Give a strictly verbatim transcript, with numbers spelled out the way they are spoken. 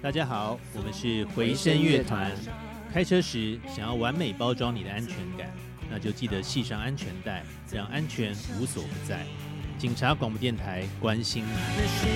大家好，我们是回声乐团。开车时想要完美包装你的安全感，那就记得系上安全带，让安全无所不在。警察广播电台关心你。